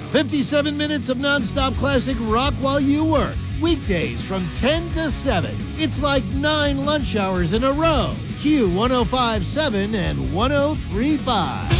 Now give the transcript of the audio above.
57 minutes of nonstop classic rock while you work. Weekdays from 10 to 7. It's like 9 lunch hours in a row. Q 105.7 and 103.5.